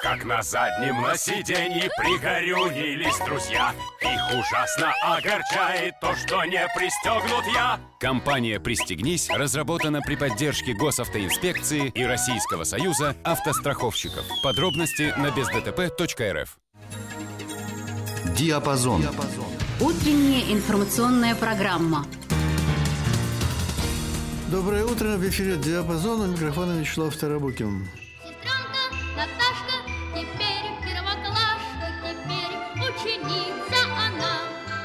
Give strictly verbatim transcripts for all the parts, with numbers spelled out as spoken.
как на заднем на сиденье пригорюнились друзья. Их ужасно огорчает то, что не пристегнут я. Компания «Пристегнись» разработана при поддержке Госавтоинспекции и Российского союза автостраховщиков. Подробности на бездтп точка эр эф. Диапазон. Утренняя информационная программа. Доброе утро. В эфире «Диапазон». У микрофона Вячеслав Старобукин. Сестренка Наташка теперь первоклашка, теперь ученица она.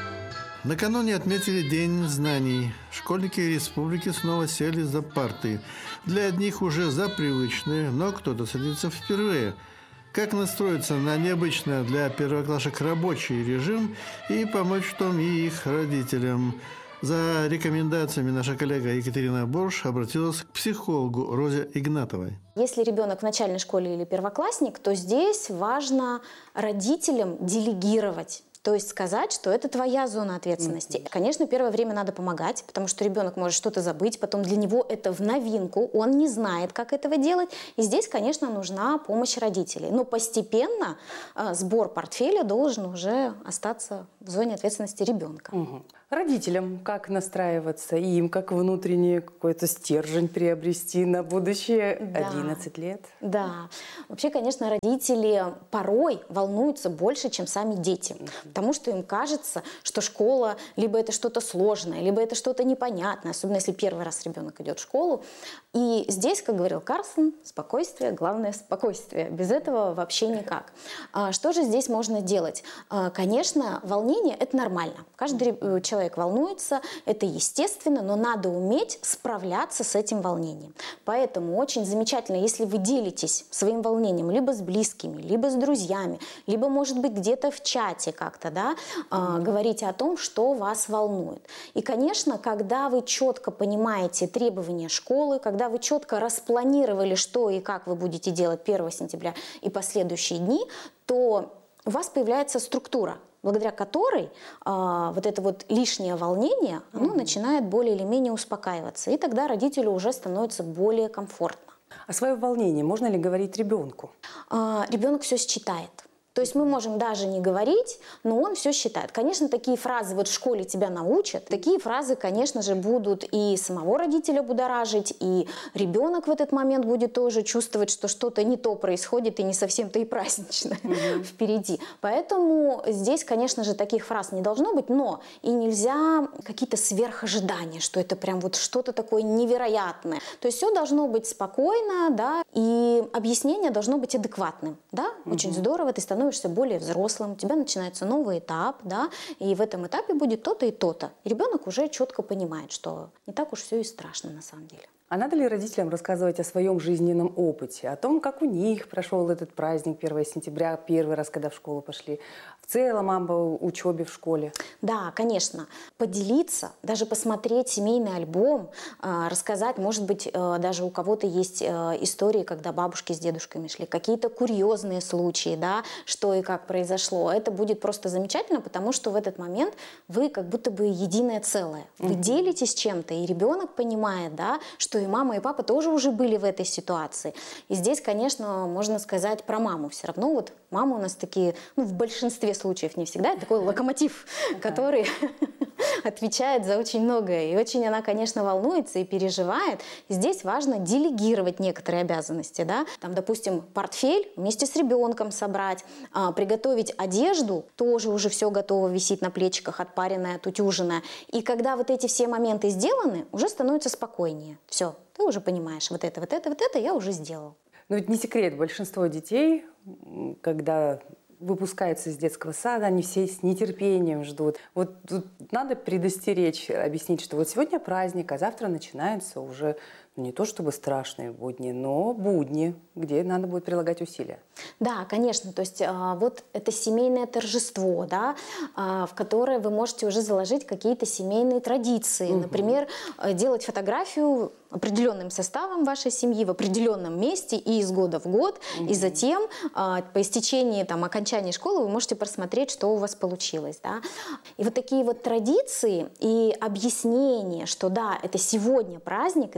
Накануне отметили День знаний. Школьники республики снова сели за парты. Для одних уже за привычные, но кто-то садится впервые. Как настроиться на необычный для первоклашек рабочий режим и помочь в том и их родителям? За рекомендациями наша коллега Екатерина Борш обратилась к психологу Розе Игнатовой. Если ребенок в начальной школе или первоклассник, то здесь важно родителям делегировать. То есть сказать, что это твоя зона ответственности. Mm-hmm. Конечно, первое время надо помогать, потому что ребенок может что-то забыть, потом для него это в новинку, он не знает, как этого делать. И здесь, конечно, нужна помощь родителей. Но постепенно э, сбор портфеля должен уже остаться в зоне ответственности ребенка. Mm-hmm. Родителям как настраиваться, им как внутренний какой-то стержень приобрести на будущее да. одиннадцать лет? Да. Вообще, конечно, родители порой волнуются больше, чем сами дети. Потому что им кажется, что школа либо это что-то сложное, либо это что-то непонятное, особенно если первый раз ребенок идет в школу. И здесь, как говорил Карлсон, спокойствие, главное спокойствие. Без этого вообще никак. Что же здесь можно делать? Конечно, волнение – это нормально. Каждый человек волнуется, это естественно, но надо уметь справляться с этим волнением. Поэтому очень замечательно, если вы делитесь своим волнением либо с близкими, либо с друзьями, либо, может быть, где-то в чате как-то, да, э, говорите о том, что вас волнует. И, конечно, когда вы четко понимаете требования школы, когда вы четко распланировали, что и как вы будете делать первого сентября и последующие дни, то у вас появляется структура, благодаря которой э, вот это вот лишнее волнение, оно mm-hmm. начинает более или менее успокаиваться. И тогда родителю уже становится более комфортно. А свое волнение можно ли говорить ребенку? Э, ребенок все считает. То есть мы можем даже не говорить, но он все считает. Конечно, такие фразы вот в школе тебя научат. Такие фразы, конечно же, будут и самого родителя будоражить, и ребенок в этот момент будет тоже чувствовать, что что-то не то происходит и не совсем-то и праздничное mm-hmm. впереди. Поэтому здесь, конечно же, таких фраз не должно быть, но и нельзя какие-то сверхожидания, что это прям вот что-то такое невероятное. То есть все должно быть спокойно, да, и объяснение должно быть адекватным, да. Mm-hmm. Очень здорово, ты становишься становишься более взрослым, у тебя начинается новый этап, да, и в этом этапе будет то-то и то-то. И ребенок уже четко понимает, что не так уж все и страшно на самом деле. А надо ли родителям рассказывать о своем жизненном опыте, о том, как у них прошел этот праздник первого сентября, первый раз, когда в школу пошли, в целом об учебе в школе? Да, конечно. Поделиться, даже посмотреть семейный альбом, рассказать, может быть, даже у кого-то есть истории, когда бабушки с дедушками шли, какие-то курьезные случаи, да, что и как произошло. Это будет просто замечательно, потому что в этот момент вы как будто бы единое целое. Вы mm-hmm. делитесь чем-то, и ребенок понимает, да, что и мама, и папа тоже уже были в этой ситуации. И здесь, конечно, можно сказать про маму. Все равно вот мама у нас такие, ну, в большинстве случаев, не всегда, такой локомотив, который отвечает за очень многое. И очень она, конечно, волнуется и переживает. И здесь важно делегировать некоторые обязанности, да. Там, допустим, портфель вместе с ребенком собрать, а, приготовить одежду, тоже уже все готово, висит на плечиках, отпаренная, отутюженная. И когда вот эти все моменты сделаны, уже становится спокойнее. Все, ты уже понимаешь, вот это, вот это, вот это я уже сделал. Но ведь не секрет, большинство детей, когда выпускаются из детского сада, они все с нетерпением ждут. Вот тут надо предостеречь, объяснить, что вот сегодня праздник, а завтра начинаются уже, ну, не то чтобы страшные будни, но будни, где надо будет прилагать усилия. Да, конечно. То есть а, вот это семейное торжество, да, а, в которое вы можете уже заложить какие-то семейные традиции. Угу. Например, делать фотографию определенным составом вашей семьи в определенном месте и из года в год. Угу. И затем а, по истечении там, окончания школы вы можете просмотреть, что у вас получилось. Да? И вот такие вот традиции и объяснения, что да, это сегодня праздник, это сегодня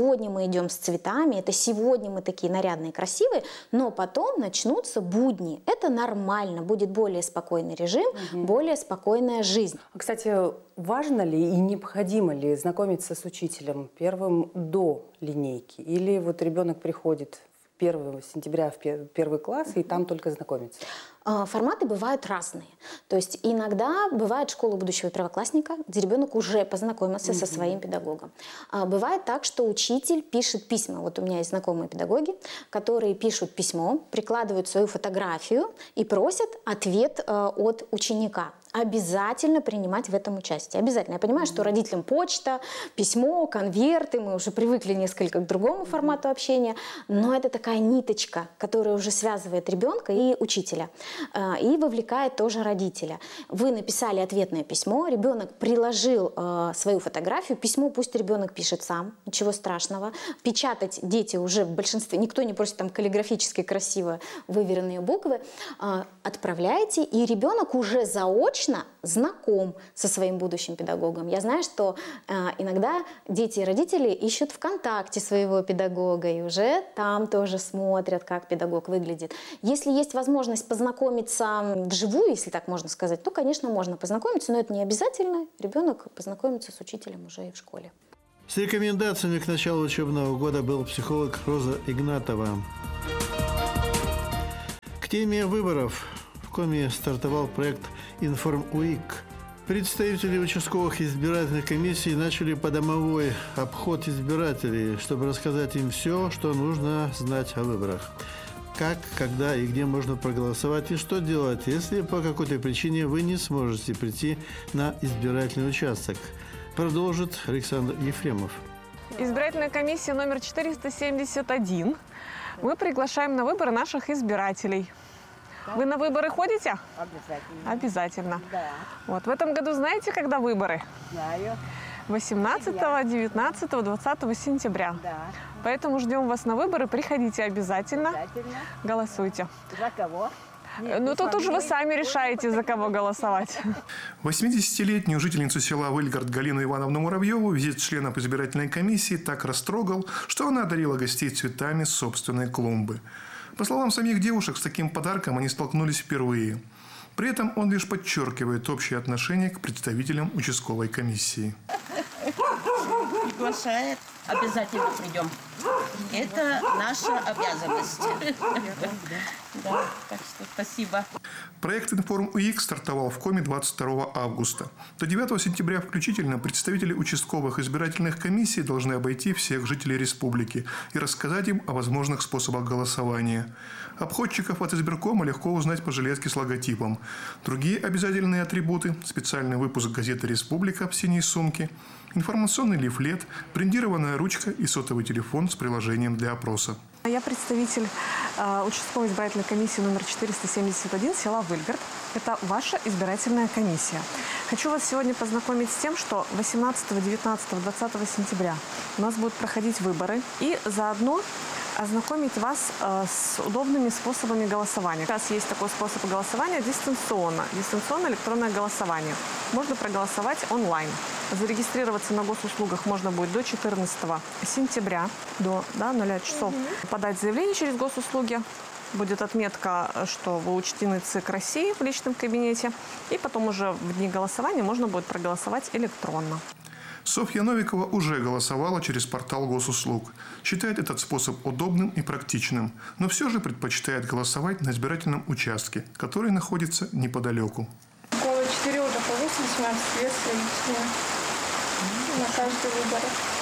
сегодня мы идем с цветами, это сегодня мы такие нарядные, красивые, но потом начнутся будни. Это нормально, будет более спокойный режим, угу. более спокойная жизнь. Кстати, важно ли и необходимо ли знакомиться с учителем первым до линейки? Или вот ребенок приходит первого сентября в первый класс, и там только знакомиться? Форматы бывают разные. То есть иногда бывает школа будущего первоклассника, где ребенок уже познакомился mm-hmm. со своим педагогом. Бывает так, что учитель пишет письма. Вот у меня есть знакомые педагоги, которые пишут письмо, прикладывают свою фотографию и просят ответ от ученика. Обязательно принимать в этом участие. Обязательно. Я понимаю, что родителям почта, письмо, конверты, мы уже привыкли несколько к другому формату общения, но это такая ниточка, которая уже связывает ребенка и учителя, и вовлекает тоже родителя. Вы написали ответное письмо, ребенок приложил свою фотографию, письмо пусть ребенок пишет сам, ничего страшного. Печатать дети уже в большинстве, никто не просит там каллиграфически красиво выверенные буквы, отправляете, и ребенок уже заочно знаком со своим будущим педагогом. Я знаю, что э, иногда дети и родители ищут ВКонтакте своего педагога и уже там тоже смотрят, как педагог выглядит. Если есть возможность познакомиться вживую, если так можно сказать, то, конечно, можно познакомиться, но это не обязательно. Ребенок познакомится с учителем уже и в школе. С рекомендациями к началу учебного года был психолог Роза Игнатова. К теме выборов в Коми стартовал проект «Информ-УИК». Представители участковых избирательных комиссий начали подомовой обход избирателей, чтобы рассказать им все, что нужно знать о выборах. Как, когда и где можно проголосовать, и что делать, если по какой-то причине вы не сможете прийти на избирательный участок. Продолжит Александр Ефремов. Избирательная комиссия номер четыреста семьдесят один. Мы приглашаем на выборы наших избирателей. Вы на выборы ходите? Обязательно. Обязательно. Да. Вот в этом году знаете, когда выборы? Знаю. восемнадцатого, девятнадцатого, двадцатого сентября. Да. Поэтому ждем вас на выборы. Приходите обязательно. Обязательно. Голосуйте. За кого? Нет, ну тут уже вы сами решаете, за кого голосовать. восьмидесятилетнюю жительницу села Выльгард Галину Ивановну Муравьеву визит членов избирательной комиссии так растрогал, что она одарила гостей цветами с собственной клумбы. По словам самих девушек, с таким подарком они столкнулись впервые. При этом он лишь подчеркивает общее отношение к представителям участковой комиссии. Приглашает, обязательно придем. Это наша обязанность. Да, так что спасибо. Проект «Информ-УИК» стартовал в Коми двадцать второго августа. До девятого сентября включительно представители участковых избирательных комиссий должны обойти всех жителей республики и рассказать им о возможных способах голосования. Обходчиков от избиркома легко узнать по жилетке с логотипом. Другие обязательные атрибуты – специальный выпуск газеты «Республика» в синей сумке, информационный лифлет, брендированная ручка и сотовый телефон с приложением для опроса. Я представитель э, участковой избирательной комиссии номер четыреста семьдесят один села Выльгард. Это ваша избирательная комиссия. Хочу вас сегодня познакомить с тем, что восемнадцатого, девятнадцатого, двадцатого сентября у нас будут проходить выборы, и заодно ознакомить вас э, с удобными способами голосования. Сейчас есть такой способ голосования дистанционно. Дистанционное электронное голосование. Можно проголосовать онлайн. Зарегистрироваться на госуслугах можно будет до четырнадцатого сентября, до да, нуля часов. Mm-hmm. Подать заявление через госуслуги. Будет отметка, что вы учтены ЦИК России в личном кабинете. И потом уже в дни голосования можно будет проголосовать электронно. Софья Новикова уже голосовала через портал госуслуг. Считает этот способ удобным и практичным, но все же предпочитает голосовать на избирательном участке, который находится неподалеку. Около четыре уже по восемнадцать лет личные на каждый выбор.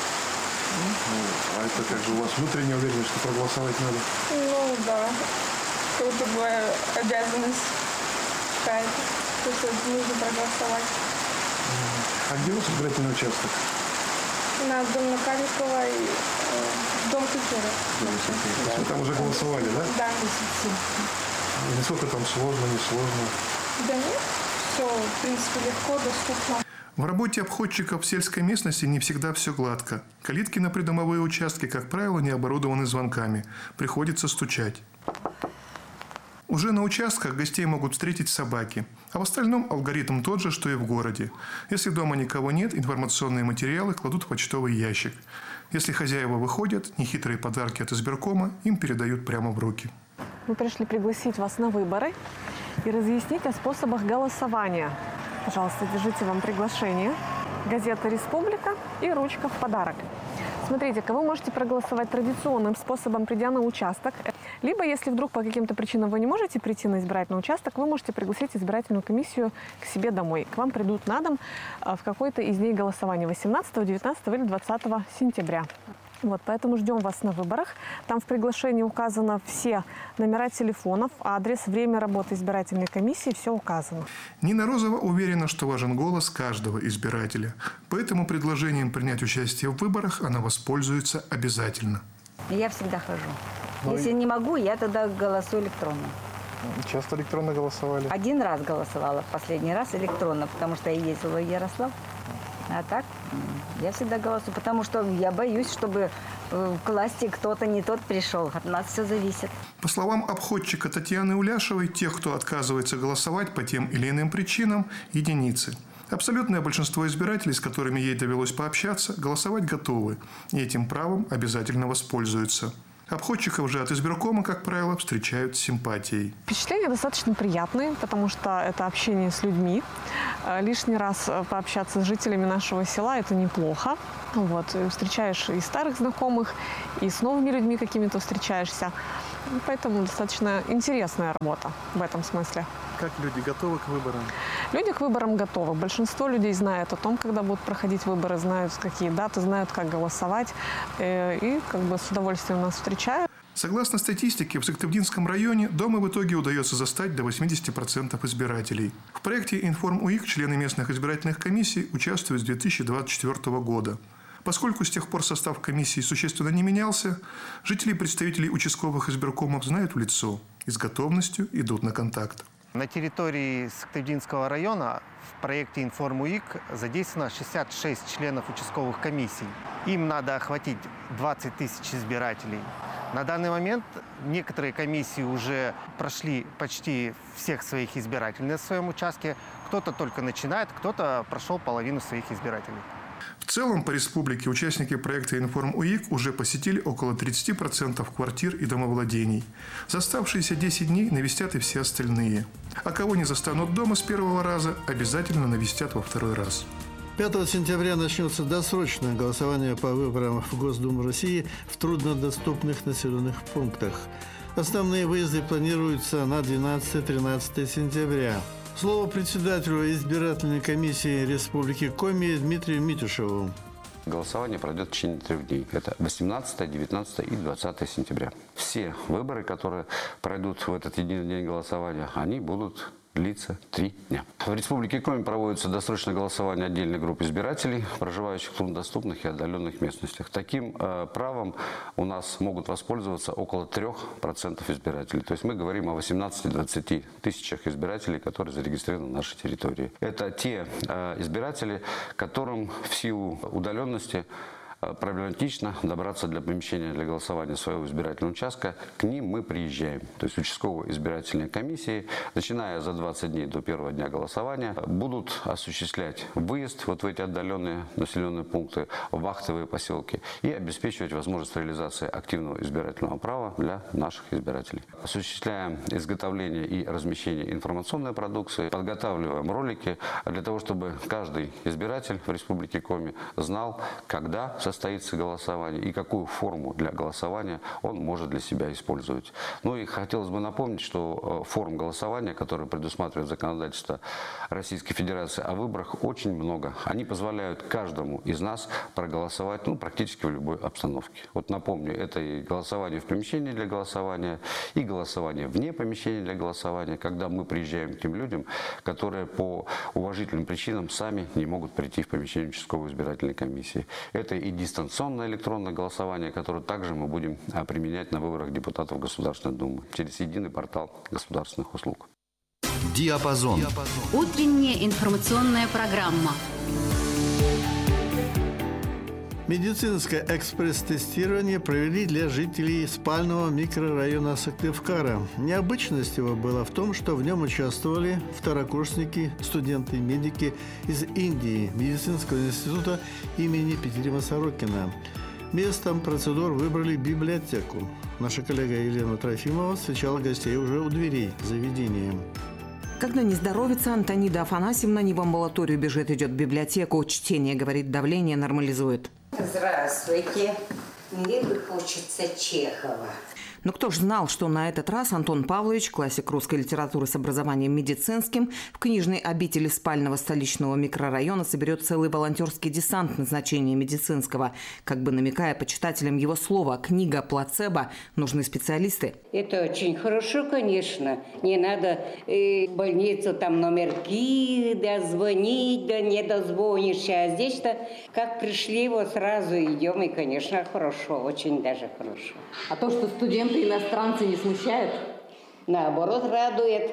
А это как бы у вас внутренняя уверенность, что проголосовать надо? Ну да, как будто бы обязанность какая-то, что нужно проголосовать. А где у вас избирательный участок? На дом Накаликова и э, Дом культуры. Вы там уже голосовали, да? Да. Насколько там сложно, несложно? Да нет, все, в принципе, легко, доступно. В работе обходчиков в сельской местности не всегда все гладко. Калитки на придомовые участки, как правило, не оборудованы звонками. Приходится стучать. Уже на участках гостей могут встретить собаки. А в остальном алгоритм тот же, что и в городе. Если дома никого нет, информационные материалы кладут в почтовый ящик. Если хозяева выходят, нехитрые подарки от избиркома им передают прямо в руки. Мы пришли пригласить вас на выборы и разъяснить о способах голосования. Пожалуйста, держите вам приглашение. Газета «Республика» и ручка в подарок. Смотрите, вы можете проголосовать традиционным способом, придя на участок. Либо, если вдруг по каким-то причинам вы не можете прийти на избирательный участок, вы можете пригласить избирательную комиссию к себе домой. К вам придут на дом в какой-то из дней голосования восемнадцатого, девятнадцатого или двадцатого сентября. Вот, поэтому ждем вас на выборах. Там в приглашении указано все номера телефонов, адрес, время работы избирательной комиссии, все указано. Нина Розова уверена, что важен голос каждого избирателя. Поэтому предложением принять участие в выборах она воспользуется обязательно. Я всегда хожу. Ну, Если не могу, я тогда голосую электронно. Часто электронно голосовали? Один раз голосовала, последний раз электронно, потому что я ездила в Ярослав. А так, я всегда голосую, потому что я боюсь, чтобы к власти кто-то не тот пришел. От нас все зависит. По словам обходчика Татьяны Уляшевой, тех, кто отказывается голосовать по тем или иным причинам, единицы. Абсолютное большинство избирателей, с которыми ей довелось пообщаться, голосовать готовы. И этим правом обязательно воспользуются. Обходчиков же от избиркома, как правило, встречают с симпатией. Впечатления достаточно приятные, потому что это общение с людьми. Лишний раз пообщаться с жителями нашего села – это неплохо. Вот. Встречаешь и старых знакомых, и с новыми людьми какими-то встречаешься. Поэтому достаточно интересная работа в этом смысле. Как люди готовы к выборам? Люди к выборам готовы. Большинство людей знает о том, когда будут проходить выборы, знают, какие даты, знают, как голосовать. И как бы с удовольствием нас встречают. Согласно статистике, в Сыктывдинском районе дома в итоге удается застать до восьмидесяти процентов избирателей. В проекте «Информ-УИК» члены местных избирательных комиссий участвуют с две тысячи двадцать четвёртого года. Поскольку с тех пор состав комиссии существенно не менялся, жители и представители участковых избиркомов знают в лицо и с готовностью идут на контакт. На территории Сыктывдинского района в проекте «Информ-УИК» задействовано шестьдесят шесть членов участковых комиссий. Им надо охватить двадцать тысяч избирателей. На данный момент некоторые комиссии уже прошли почти всех своих избирателей на своем участке. Кто-то только начинает, кто-то прошел половину своих избирателей. В целом по республике участники проекта «Информ-УИК» уже посетили около тридцати процентов квартир и домовладений. За оставшиеся десять дней навестят и все остальные. А кого не застанут дома с первого раза, обязательно навестят во второй раз. пятого сентября начнется досрочное голосование по выборам в Госдуму России в труднодоступных населенных пунктах. Основные выезды планируются на двенадцатое-тринадцатое сентября. Слово председателю избирательной комиссии Республики Коми Дмитрию Митюшеву. Голосование пройдет в течение трех дней. Это восемнадцатое, девятнадцатое и двадцатое сентября. Все выборы, которые пройдут в этот единый день голосования, они будут длится три дня. В Республике Коми проводится досрочное голосование отдельной группы избирателей, проживающих в труднодоступных и отдаленных местностях. Таким э, правом у нас могут воспользоваться около трёх процентов избирателей. То есть мы говорим о восемнадцати-двадцати тысячах избирателей, которые зарегистрированы на нашей территории. Это те э, избиратели, которым в силу удаленности проблематично добраться для помещения для голосования своего избирательного участка. К ним мы приезжаем. То есть участковые избирательные комиссии, начиная за двадцать дней до первого дня голосования, будут осуществлять выезд вот в эти отдаленные населенные пункты, в вахтовые поселки и обеспечивать возможность реализации активного избирательного права для наших избирателей. Осуществляем изготовление и размещение информационной продукции, подготавливаем ролики для того, чтобы каждый избиратель в Республике Коми знал, когда состоится голосование и какую форму для голосования он может для себя использовать. Ну и хотелось бы напомнить, что форм голосования, которые предусматривает законодательство Российской Федерации о выборах, очень много. Они позволяют каждому из нас проголосовать ну, практически в любой обстановке. Вот напомню, это и голосование в помещении для голосования, и голосование вне помещения для голосования, когда мы приезжаем к тем людям, которые по уважительным причинам сами не могут прийти в помещение участковой избирательной комиссии. Это и дистанционное электронное голосование, которое также мы будем применять на выборах депутатов Государственной Думы через единый портал государственных услуг. Диапазон. Утренняя информационная программа. Медицинское экспресс-тестирование провели для жителей спального микрорайона Сыктывкара. Необычность его была в том, что в нем участвовали второкурсники, студенты-медики из Индии, медицинского института имени Петерима Сорокина. Местом процедур выбрали библиотеку. Наша коллега Елена Трофимова встречала гостей уже у дверей заведения. Когда не здоровится, Антонида Афанасьевна не в амбулаторию бежит, идет в библиотеку. Чтение, говорит, давление нормализует. Здравствуйте. Мне бы хочется Чехова. Но кто ж знал, что на этот раз Антон Павлович, классик русской литературы с образованием медицинским, в книжной обители спального столичного микрорайона соберет целый волонтерский десант назначения медицинского. Как бы намекая почитателям его слова, книга «Плацебо», нужны специалисты. Это очень хорошо, конечно. Не надо э, в больницу там номерки, да звонить, да не дозвонишься. А здесь-то как пришли, вот сразу идем, и, конечно, хорошо, очень даже хорошо. А то, что студенты иностранцы не смущают? Наоборот, радует.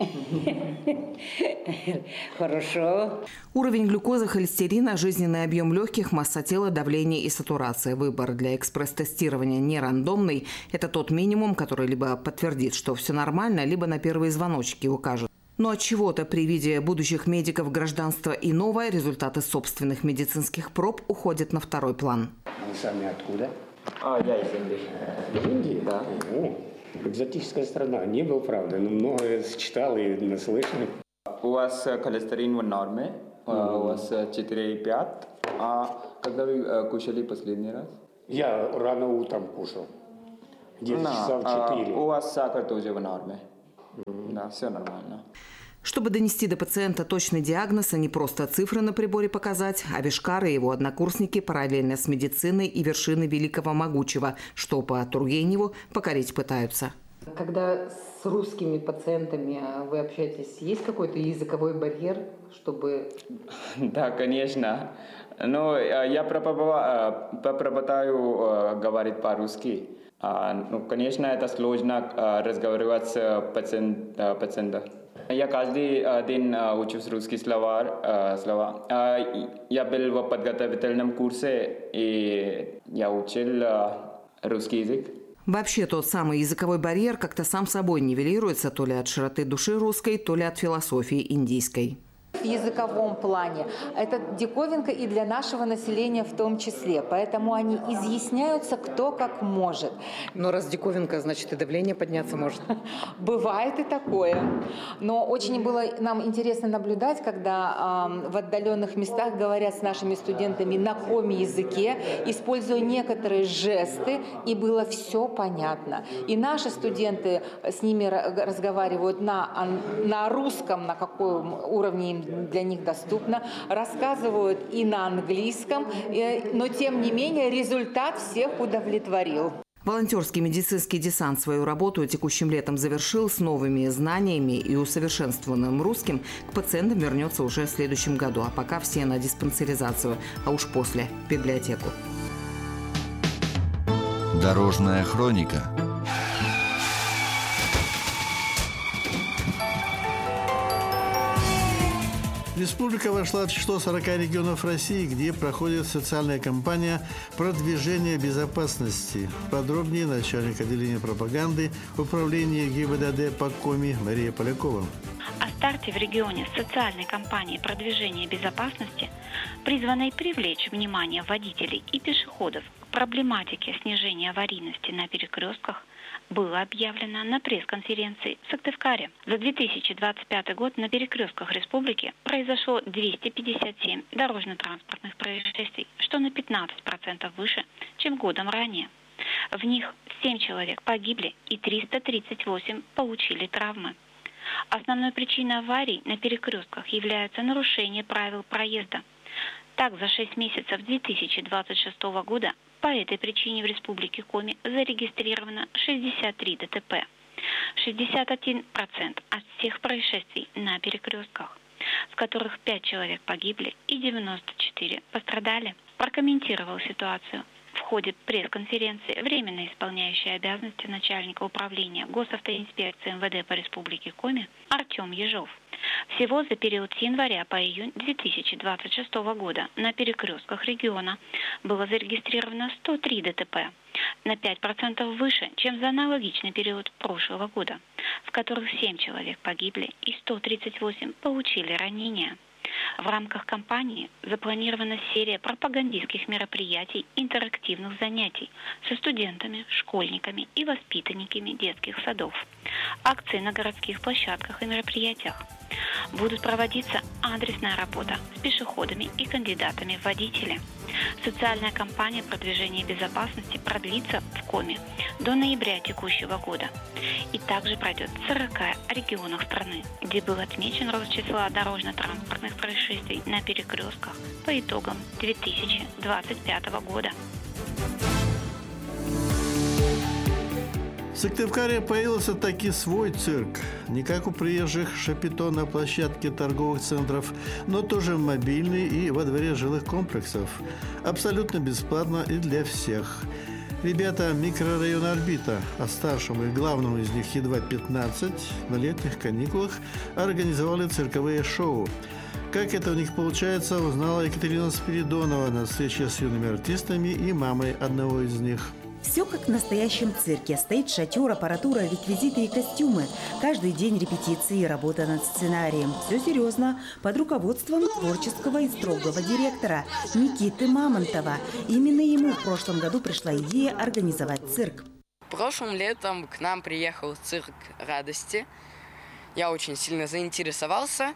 Хорошо. Уровень глюкозы, холестерина, жизненный объем легких, масса тела, давление и сатурация. Выбор для экспресс-тестирования не рандомный. Это тот минимум, который либо подтвердит, что все нормально, либо на первые звоночки укажет. Но от чего-то при виде будущих медиков гражданства иного результаты собственных медицинских проб уходят на второй план. Вы сами откуда? А, я из Индии. Из Индии? Да. О, экзотическая страна. Не был, правда, но много читал и наслышан. У вас холестерин в норме, mm-hmm. у вас четыре и пять. А когда вы кушали последний раз? Я рано утром кушал. Где-то часа в четыре. А, у вас сахар тоже в норме. Mm-hmm. Да, все нормально. Чтобы донести до пациента точный диагноз, а не просто цифры на приборе показать, Авишкар и его однокурсники параллельно с медициной и вершины великого могучего, что по Тургеневу покорить пытаются. Когда с русскими пациентами вы общаетесь, есть какой-то языковой барьер, чтобы… Да, конечно. Но я попробую говорить по-русски. Ну, конечно, это сложно разговаривать с пациентом. Я каждый день учусь русский слова. слова. Я был в подготовительном курсе, и я учил русский язык. Вообще тот самый языковой барьер как-то сам собой нивелируется то ли от широты души русской, то ли от философии индийской. В языковом плане это диковинка и для нашего населения в том числе. Поэтому они изъясняются кто как может. Но раз диковинка, значит и давление подняться может. Бывает и такое. Но очень было нам интересно наблюдать, когда э, в отдаленных местах говорят с нашими студентами на коми-языке, используя некоторые жесты, и было все понятно. И наши студенты с ними разговаривают на, на русском, на каком уровне им для них доступно, рассказывают и на английском, но тем не менее результат всех удовлетворил. Волонтерский медицинский десант свою работу текущим летом завершил. С новыми знаниями и усовершенствованным русским к пациентам вернется уже в следующем году. А пока все на диспансеризацию, а уж после – в библиотеку. Дорожная хроника. Республика вошла в число сорока регионов России, где проходит социальная кампания продвижения безопасности. Подробнее начальник отделения пропаганды Управления ГИБДД по Коми Мария Полякова. О старте в регионе социальной кампании продвижения безопасности, призванной привлечь внимание водителей и пешеходов к проблематике снижения аварийности на перекрестках, было объявлено на пресс-конференции в Сыктывкаре. За две тысячи двадцать пятый год на перекрестках республики произошло двести пятьдесят семь дорожно-транспортных происшествий, что на пятнадцать процентов выше, чем годом ранее. В них семь человек погибли и триста тридцать восемь получили травмы. Основной причиной аварий на перекрестках является нарушение правил проезда. Так, за шесть месяцев две тысячи двадцать шестого года по этой причине в Республике Коми зарегистрировано шестьдесят три ДТП. шестьдесят один процент от всех происшествий на перекрестках, в которых пять человек погибли и девяносто четыре пострадали. Прокомментировал ситуацию в ходе пресс-конференции временно исполняющий обязанности начальника управления госавтоинспекции МВД по Республике Коми Артем Ежов. Всего за период с января по июнь две тысячи двадцать шестого года на перекрестках региона было зарегистрировано сто три ДТП, на пять процентов выше, чем за аналогичный период прошлого года, в которых семь человек погибли и сто тридцать восемь получили ранения. В рамках кампании запланирована серия пропагандистских мероприятий, интерактивных занятий со студентами, школьниками и воспитанниками детских садов, акции на городских площадках и мероприятиях. Будут проводиться адресная работа с пешеходами и кандидатами в водители. Социальная кампания продвижения безопасности продлится в Коми до ноября текущего года и также пройдет в сорока регионах страны, где был отмечен рост числа дорожно-транспортных происшествий на перекрестках по итогам две тысячи двадцать пятого года. В Сыктывкаре появился таки свой цирк. Не как у приезжих шапито на площадке торговых центров, но тоже мобильный и во дворе жилых комплексов. Абсолютно бесплатно и для всех. Ребята микрорайона «Орбита», а старшему и главному из них едва пятнадцать, на летних каникулах организовали цирковые шоу. Как это у них получается, узнала Екатерина Спиридонова на встрече с юными артистами и мамой одного из них. Все как в настоящем цирке. Стоит шатер, аппаратура, реквизиты и костюмы. Каждый день репетиции и работа над сценарием. Все серьезно. Под руководством творческого и строгого директора Никиты Мамонтова. Именно ему в прошлом году пришла идея организовать цирк. Прошлым летом к нам приехал цирк радости. Я очень сильно заинтересовался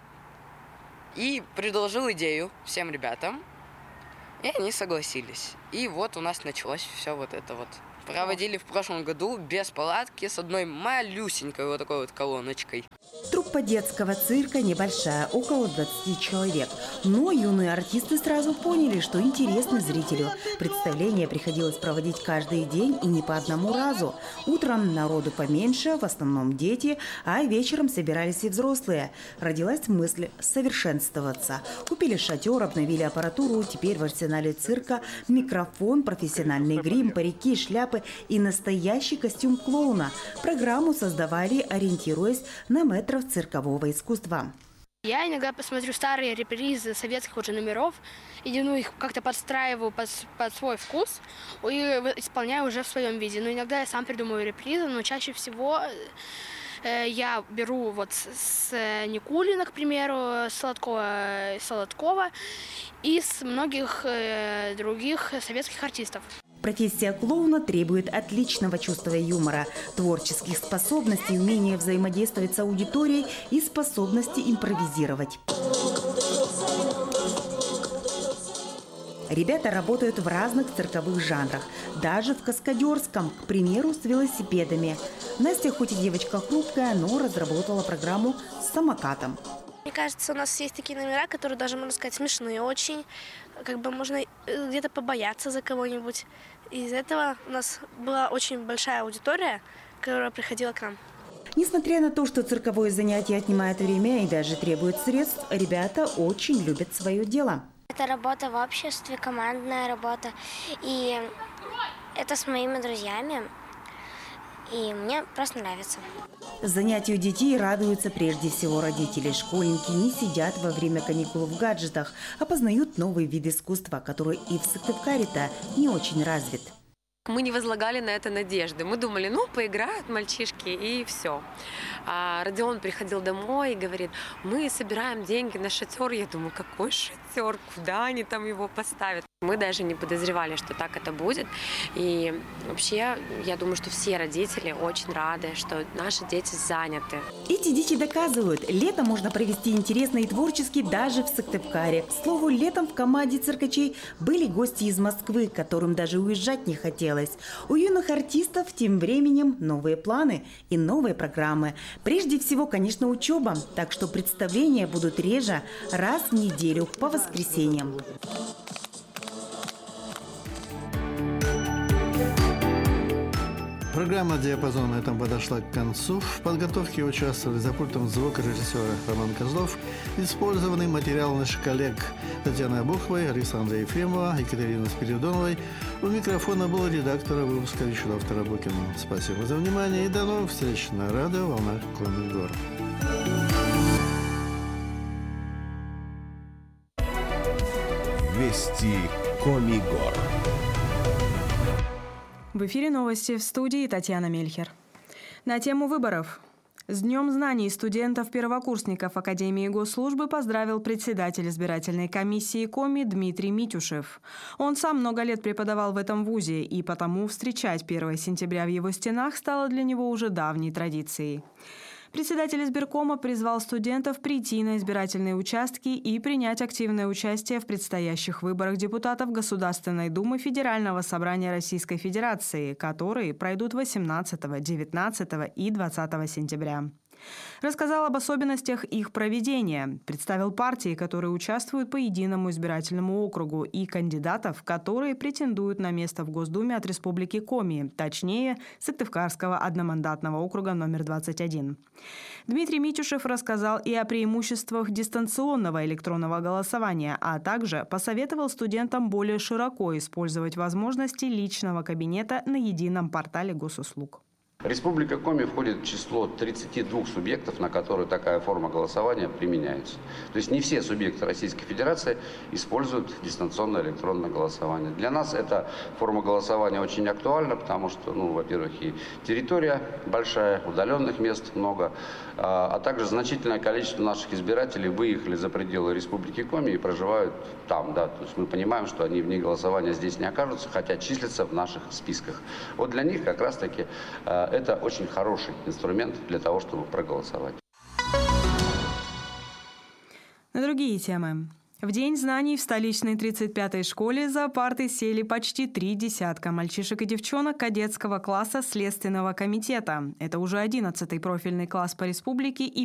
и предложил идею всем ребятам. И они согласились. И вот у нас началось все вот это вот. Проводили в прошлом году без палатки с одной малюсенькой вот такой вот колоночкой. Труппа детского цирка небольшая, около двадцати человек. Но юные артисты сразу поняли, что интересно зрителю. Представление приходилось проводить каждый день и не по одному разу. Утром народу поменьше, в основном дети, а вечером собирались и взрослые. Родилась мысль совершенствоваться. Купили шатер, обновили аппаратуру. Теперь в арсенале цирка микрофон, профессиональный грим, парики, шляпы и настоящий костюм клоуна. Программу создавали, ориентируясь на метров циркового искусства. Я иногда посмотрю старые репризы советских уже номеров, и ну, их как-то подстраиваю под, под свой вкус и исполняю уже в своем виде. Но иногда я сам придумываю репризы, но чаще всего э, я беру вот с, с Никулина, к примеру, Солодкова, Солодкова и с многих э, других советских артистов. Профессия клоуна требует отличного чувства юмора, творческих способностей, умения взаимодействовать с аудиторией и способности импровизировать. Ребята работают в разных цирковых жанрах, даже в каскадерском, к примеру, с велосипедами. Настя, хоть и девочка хрупкая, но разработала программу с самокатом. Мне кажется, у нас есть такие номера, которые даже, можно сказать, смешные очень. Как бы можно где-то побояться за кого-нибудь. Из этого у нас была очень большая аудитория, которая приходила к нам. Несмотря на то, что цирковое занятие отнимает время и даже требует средств, ребята очень любят свое дело. Это работа в обществе, командная работа. И это с моими друзьями. И мне просто нравится. Занятию детей радуются прежде всего родители. Школьники не сидят во время каникул в гаджетах, а познают новый вид искусства, который и в Сыктывкаре-то не очень развит. Мы не возлагали на это надежды. Мы думали, ну, поиграют мальчишки и все. А Родион приходил домой и говорит, мы собираем деньги на шатер. Я думаю, какой шатер? Куда они там его поставят? Мы даже не подозревали, что так это будет. И вообще, я думаю, что все родители очень рады, что наши дети заняты. Эти дети доказывают, лето можно провести интересно и творчески даже в Сыктывкаре. К слову, летом в команде циркачей были гости из Москвы, которым даже уезжать не хотелось. У юных артистов тем временем новые планы и новые программы. Прежде всего, конечно, учеба, так что представления будут реже, раз в неделю по воскресеньям. Программа «Диапазон» на этом подошла к концу. В подготовке участвовали за пультом звукорежиссера Роман Козлов. Использованный материал наших коллег Татьяна Обуховой, Александра Ефремова, Екатерина Спиридоновой. У микрофона был редактор выпуска Вячеслав Тарабокин. Спасибо за внимание и до новых встреч на радио «Волнах Коми Гор». Вести Коми Гор. В эфире новости, в студии Татьяна Мельхер. На тему выборов. С Днем знаний студентов-первокурсников Академии госслужбы поздравил председатель избирательной комиссии Коми Дмитрий Митюшев. Он сам много лет преподавал в этом вузе, и потому встречать первое сентября в его стенах стало для него уже давней традицией. Председатель избиркома призвал студентов прийти на избирательные участки и принять активное участие в предстоящих выборах депутатов Государственной Думы Федерального собрания Российской Федерации, которые пройдут восемнадцатого, девятнадцатого и двадцатого сентября. Рассказал об особенностях их проведения, представил партии, которые участвуют по единому избирательному округу, и кандидатов, которые претендуют на место в Госдуме от Республики Коми, точнее, Сыктывкарского одномандатного округа номер двадцать один. Дмитрий Митюшев рассказал и о преимуществах дистанционного электронного голосования, а также посоветовал студентам более широко использовать возможности личного кабинета на едином портале госуслуг. Республика Коми входит в число тридцати двух субъектов, на которые такая форма голосования применяется. То есть не все субъекты Российской Федерации используют дистанционное электронное голосование. Для нас эта форма голосования очень актуальна, потому что, ну, во-первых, и территория большая, удаленных мест много, а также значительное количество наших избирателей выехали за пределы Республики Коми и проживают там. Да. То есть мы понимаем, что они вне голосования здесь не окажутся, хотя числятся в наших списках. Вот для них как раз-таки это очень хороший инструмент для того, чтобы проголосовать. На другие темы. В День знаний в столичной тридцать пятой школе за парты сели почти три десятка мальчишек и девчонок кадетского класса Следственного комитета. Это уже одиннадцатый профильный класс по республике и